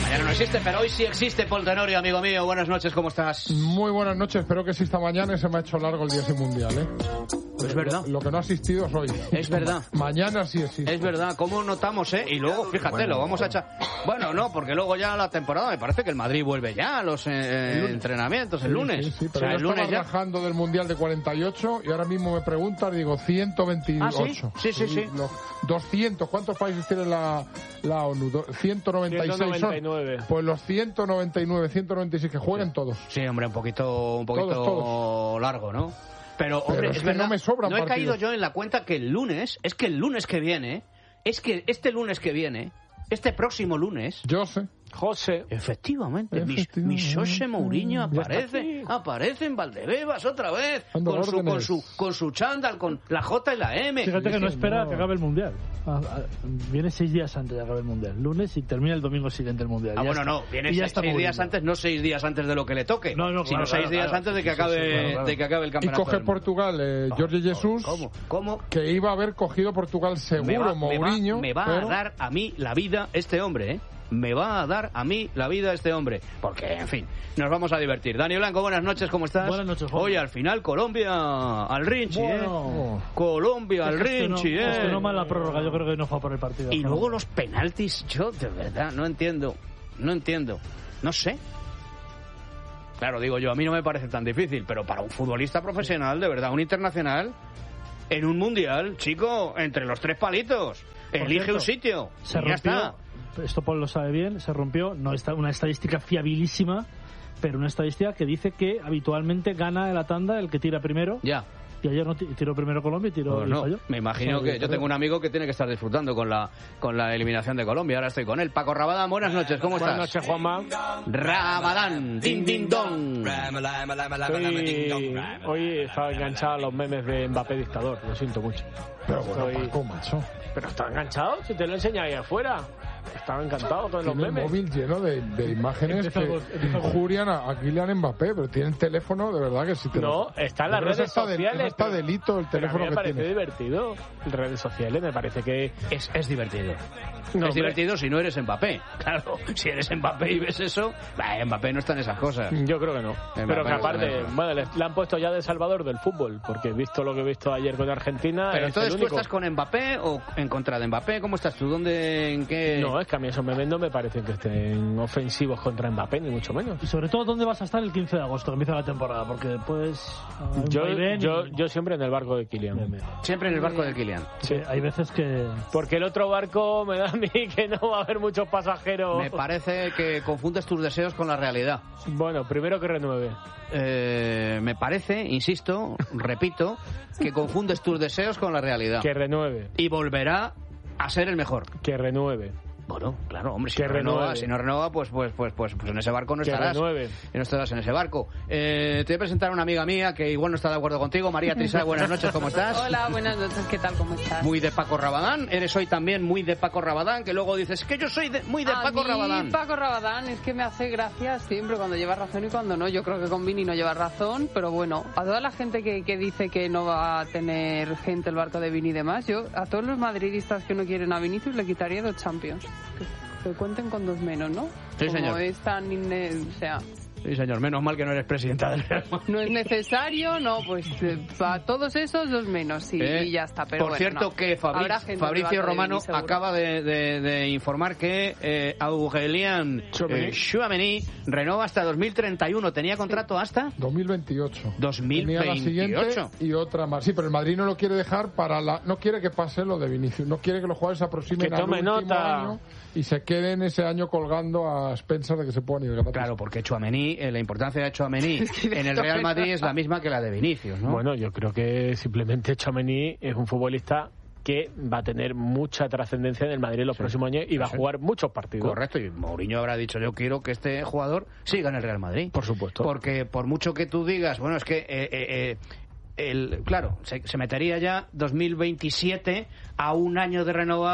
Mañana no existe, pero hoy sí existe. Paul Tenorio, amigo mío, buenas noches, ¿cómo estás? Muy buenas noches, espero que exista mañana y se me ha hecho largo el día sin mundial, ¿eh? Es verdad. Lo que no ha asistido es hoy. Es verdad. Mañana sí existe. Es verdad, ¿cómo notamos, Y luego, fíjate, lo vamos a echar... Bueno, no, porque luego ya la temporada, me parece que el Madrid vuelve ya a los entrenamientos el lunes. Sí, pero o sea, yo el lunes estaba ya... rajando del mundial de 48 y ahora mismo me preguntas, digo, 128. ¿Ah, sí? Sí. 200, ¿cuántos países tiene la ONU? 196 199. son. Pues los 199, 196 que jueguen todos. Sí, hombre, un poquito Todos. largo, ¿no? Pero, hombre, es es que verdad, no me sobran no he partidos. caído yo en la cuenta que el lunes que viene, este próximo lunes... Yo sé. José. Efectivamente, mi José Mourinho aparece en Valdebebas otra vez, con su chándal, con la J y la M. Fíjate que no espera que acabe el Mundial. Viene 6 días antes de acabar el Mundial. Lunes y termina el domingo siguiente el Mundial. Viene 6 días antes, no 6 días antes de lo que le toque, sino 6 días antes de que acabe el campeonato. Y coge Portugal, Jorge Jesús, ¿Cómo? que iba a haber cogido Portugal seguro, Mourinho. Me va a dar a mí la vida este hombre, Me va a dar a mí la vida este hombre. Porque, en fin, nos vamos a divertir. Dani Blanco, buenas noches, ¿cómo estás? Buenas noches, Juan. Oye, al final Colombia al Rinchi, Colombia al Rinchi, no mal la prórroga, yo creo que no fue por el partido. Y luego los penaltis, yo de verdad no entiendo. No sé. Claro, digo yo, a mí no me parece tan difícil, pero para un futbolista profesional, de verdad, un internacional, en un mundial, chico, entre los 3 palitos, elige un sitio. Se y ya está. Esto Paul lo sabe bien, se rompió, no está una estadística fiabilísima, pero una estadística que dice que habitualmente gana en la tanda el que tira primero. Ya. Y ayer no tiró primero Colombia y tiró y falló. Me imagino que yo tengo un amigo que tiene que estar disfrutando con la eliminación de Colombia. Ahora estoy con él. Paco Rabadán, buenas noches, ¿cómo estás? Buenas noches, Juanma. Rabadán, din din don. Hoy estaba enganchado a los memes de Mbappé dictador, lo siento mucho. Pero bueno, Paco, macho. Pero está enganchado, si te lo enseña ahí afuera. Estaba encantado con los Tiene el memes. móvil lleno de imágenes que injurian a Kylian Mbappé, pero tiene el teléfono, de verdad que si te No, está en las redes sociales. Está delito el teléfono que tiene. Me parece divertido. En redes sociales me parece que... Es divertido. No, es divertido si no eres Mbappé. Claro, si eres Mbappé y ves eso, Mbappé no está en esas cosas. Yo creo que no. Pero que aparte, bueno, le han puesto ya de salvador del fútbol, porque he visto lo que he visto ayer con Argentina. Pero entonces tú estás con Mbappé o en contra de Mbappé, ¿cómo estás tú? ¿En qué? No, es que a mí esos memes no me parecen que estén ofensivos contra Mbappé, ni mucho menos. Y sobre todo, ¿dónde vas a estar el 15 de agosto, que empieza la temporada? Porque después... Yo siempre en el barco de Kylian. Siempre en el barco de Kylian. Sí, hay veces que... Porque el otro barco me da a mí que no va a haber muchos pasajeros. Me parece que confundes tus deseos con la realidad. Bueno, primero que renueve. Me parece, insisto, repito, que confundes tus deseos con la realidad. Que renueve. Y volverá a ser el mejor. Que renueve. Bueno, claro, hombre, si que no renueva, pues en ese barco no estarás. No estarás en ese barco. Te voy a presentar a una amiga mía que igual no está de acuerdo contigo. María Trisá, buenas noches, ¿cómo estás? Hola, buenas noches, ¿qué tal? ¿Cómo estás? Muy de Paco Rabadán. Eres hoy también muy de Paco Rabadán, que luego dices que yo soy muy de Paco Rabadán. Paco Rabadán es que me hace gracia siempre cuando lleva razón y cuando no. Yo creo que con Vini no lleva razón, pero bueno, a toda la gente que dice que no va a tener gente el barco de Vini y demás, yo a todos los madridistas que no quieren a Vinicius le quitaría 2 Champions. Que cuenten con 2 menos, ¿no? Sí, como señor. Es tan... Sí, señor. Menos mal que no eres presidenta del Real Madrid. No es necesario, no, pues para todos esos 2 menos y ya está. Pero por cierto, que Fabricio Romano acaba de informar que Aurélien Tchouaméni renueva hasta 2031. ¿Tenía contrato hasta? 2028. 2028. Tenía la siguiente y otra más. Sí, pero el Madrid no lo quiere dejar no quiere que pase lo de Vinicius. No quiere que los jugadores se aproximen al último año y se queden ese año colgando a expensas de que se puedan ir gratis. Claro, porque Tchouaméni, la importancia de Tchouaméni en el Real Madrid es la misma que la de Vinicius, ¿no? Bueno, yo creo que simplemente Tchouaméni es un futbolista que va a tener mucha trascendencia en el Madrid en los próximos años y va a jugar muchos partidos. Correcto, y Mourinho habrá dicho, yo quiero que este jugador siga en el Real Madrid. Por supuesto. Porque por mucho que tú digas, bueno, es que... claro, se metería ya 2027 a un año de renovar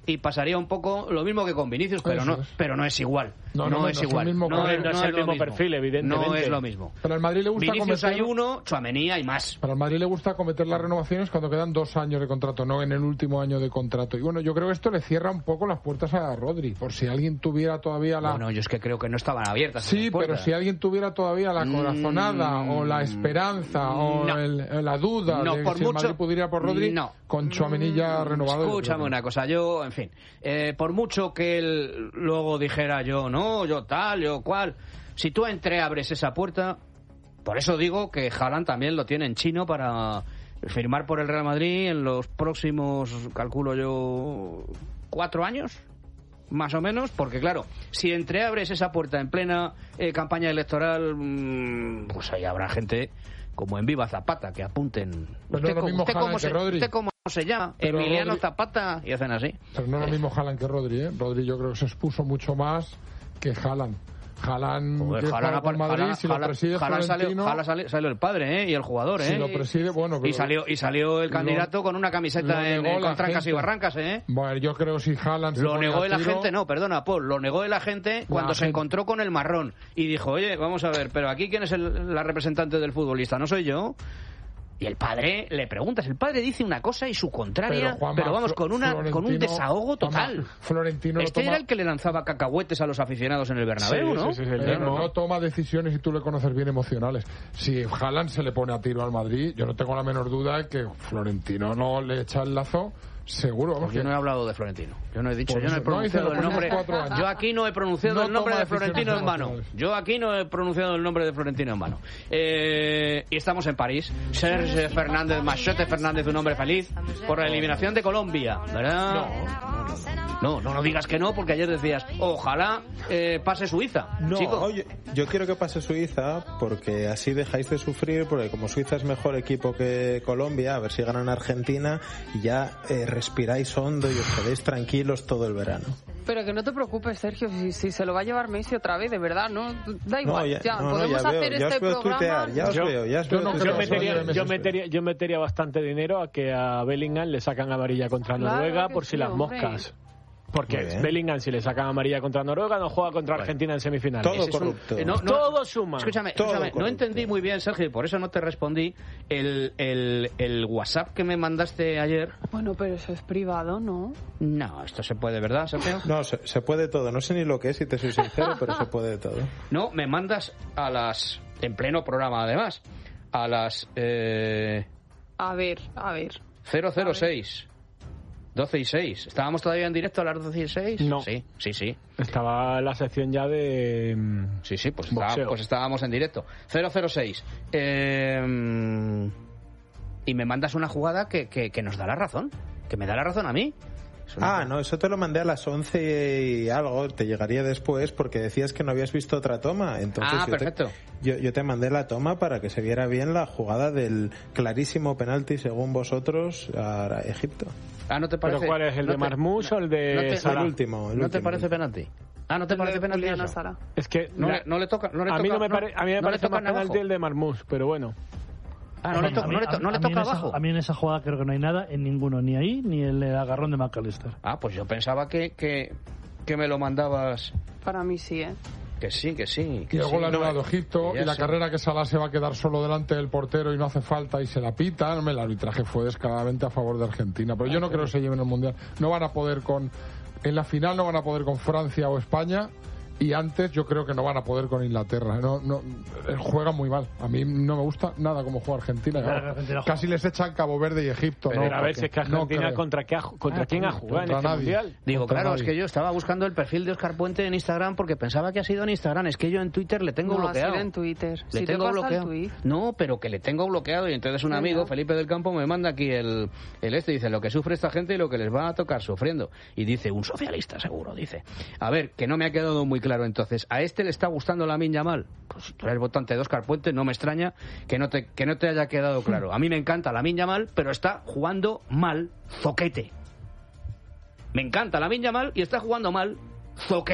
y pasaría un poco lo mismo que con Vinicius, pero no es igual. No es igual. No es el mismo perfil, evidentemente. No es lo mismo. Pero al Madrid le gusta Vinicius hay uno, Tchouaméni hay más. Para el Madrid le gusta cometer las renovaciones cuando quedan 2 años de contrato, no en el último año de contrato. Y bueno, yo creo que esto le cierra un poco las puertas a Rodri, por si alguien tuviera todavía la... Bueno, yo es que creo que no estaban abiertas. Sí, pero si alguien tuviera todavía la corazonada o la esperanza o la duda de por si mucho, el Madrid pudiera ir por Rodri, con Tchouaméni ya renovado. Escúchame una cosa, yo, en fin, por mucho que él luego dijera yo tal, yo cual, si tú abres esa puerta, por eso digo que Haaland también lo tiene en chino para firmar por el Real Madrid en los próximos, calculo yo, 4 años, más o menos, porque claro, si abres esa puerta en plena campaña electoral, pues ahí habrá gente como en Viva Zapata que apunten. ¿Usted cómo se llama? Pero Emiliano Rodri... Zapata, y hacen así. Pero no es lo mismo Haaland que Rodri, ¿eh? Rodri yo creo que se expuso mucho más que Haaland. Haaland salió el padre, y el jugador, Si lo preside, bueno, pero y salió el candidato con una camiseta con trancas y barrancas, Bueno, yo creo que si Haaland lo negó el agente, Paul, lo negó el agente cuando se encontró con el marrón y dijo, oye, vamos a ver, pero aquí quién es la representante del futbolista, no soy yo. Y el padre le preguntas, el padre dice una cosa y su contraria, pero vamos, con un desahogo total. Florentino era el que le lanzaba cacahuetes a los aficionados en el Bernabéu, ¿no? Sí, no toma decisiones y tú le conoces bien emocionales. Si Haaland se le pone a tiro al Madrid, yo no tengo la menor duda de que Florentino no le echa el lazo. Seguro. Yo no he hablado de Florentino. Yo no he dicho, yo no he pronunciado el nombre. Yo aquí no he pronunciado el nombre de Florentino en vano. Y estamos en París. Serge Fernández, Machote Fernández, un hombre feliz por la eliminación de Colombia, ¿verdad? No digas que no, porque ayer decías, ojalá pase Suiza. No, chico. Yo quiero que pase Suiza porque así dejáis de sufrir, porque como Suiza es mejor equipo que Colombia, a ver si ganan Argentina y ya respiráis hondo y os quedéis tranquilos todo el verano. Pero que no te preocupes, Sergio, si se lo va a llevar Messi otra vez, de verdad, ¿no? Da igual, podemos hacer este programa. Yo metería bastante dinero a que a Bellingham le sacan amarilla contra Noruega por si las moscas. Porque Bellingham, si le sacan amarilla contra Noruega, no juega contra Argentina en semifinales. Todo corrupto. Todo suma. Escúchame, no entendí muy bien, Sergio, por eso no te respondí el WhatsApp que me mandaste ayer. Bueno, pero eso es privado, ¿no? No, esto se puede, ¿verdad, Sergio? No, se puede todo. No sé ni lo que es, si te soy sincero, pero se puede todo. No, me mandas en pleno programa, además, a las... A ver. 006. 12 y 6. ¿Estábamos todavía en directo a las 12 y 6? No. Sí. Estaba la sección ya de... Sí, pues estábamos en directo. 006. Y me mandas una jugada que nos da la razón. Que me da la razón a mí. No, eso te lo mandé a las 11 y algo, te llegaría después porque decías que no habías visto otra toma. Entonces perfecto. Yo te mandé la toma para que se viera bien la jugada del clarísimo penalti, según vosotros, a Egipto. ¿No te parece? ¿Pero cuál es? ¿El de Marmoush o el de Salah? El último. ¿No te parece penalti? ¿No te parece penalti eso? Sara. Es que no le toca. A mí me parece más penalti el de Marmoush, pero bueno. No le toca abajo. A mí en esa jugada creo que no hay nada en ninguno, ni ahí ni el agarrón de McAllister. Pues yo pensaba que me lo mandabas. Para mí sí, Que sí. Y luego la nueva de Egipto y la carrera que Salah se va a quedar solo delante del portero y no hace falta y se la pitan. El arbitraje fue descaradamente a favor de Argentina. Pero yo no creo que se lleven el Mundial. No van a poder en la final no van a poder con Francia o España. Y antes yo creo que no van a poder con Inglaterra. Juegan muy mal. A mí no me gusta nada como juega Argentina. Casi les echan Cabo Verde y Egipto. Pero a ver si es que Argentina contra quién ha jugado en este mundial. Digo, claro, es que yo estaba buscando el perfil de Óscar Puente en Instagram porque pensaba que ha sido en Instagram. Es que yo en Twitter le tengo bloqueado. Ha sido en Twitter. Le tengo bloqueado. No, pero que le tengo bloqueado. Y entonces un amigo, Felipe del Campo, me manda aquí el dice lo que sufre esta gente y lo que les va a tocar sufriendo. Y dice, un socialista seguro, dice. A ver, que no me ha quedado muy claro entonces. ¿A este le está gustando Lamine Yamal? Pues si tú eres votante de Óscar Puente, no me extraña que no te haya quedado claro. A mí me encanta Lamine Yamal, pero está jugando mal, zoquete. Me encanta Lamine Yamal y está jugando mal, zoquete.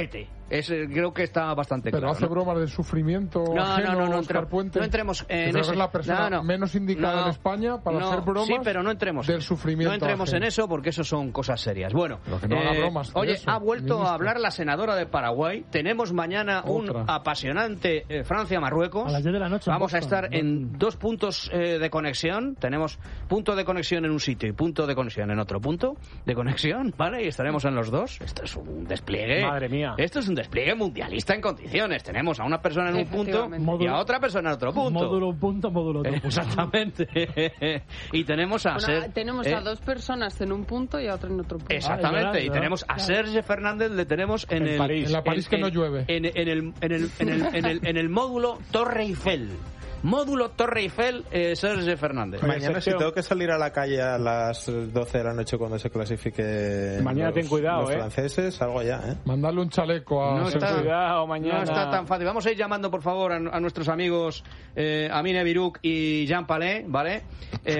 Creo que está bastante claro. Pero hace bromas de sufrimiento ajeno, Óscar Puente. No entremos en eso. Es la persona menos indicada en España para hacer bromas. Sí, pero no entremos del sufrimiento. No entremos ajeno. en eso porque eso son cosas serias. Bueno, no haga bromas oye, eso, ha vuelto ministro. a hablar la senadora de Paraguay. Tenemos mañana un apasionante Francia-Marruecos. A las 10 de la noche. Vamos a estar en 2 puntos de conexión. Tenemos punto de conexión en un sitio y punto de conexión en otro punto de conexión, ¿vale? Y estaremos en los dos. Esto es un despliegue. Madre mía. Esto es un despliegue mundialista en condiciones. Tenemos a una persona en un punto y a otra persona en otro punto. Módulo un punto, módulo otro punto. Exactamente. Y tenemos a tenemos a 2 personas en un punto y a otra en otro punto. Exactamente. Y tenemos a Serge Fernández, le tenemos en París. En la París que no llueve. En el módulo Torre Eiffel. Módulo Torre Eiffel, Serge Fernández. Mañana, si tengo que salir a la calle a las 12 de la noche cuando se clasifique mañana ten cuidado, los franceses, salgo ya, Mandarle un chaleco a cuidado mañana. No está tan fácil. Vamos a ir llamando, por favor, a nuestros amigos Amine Biruk y Jean Palais, ¿vale?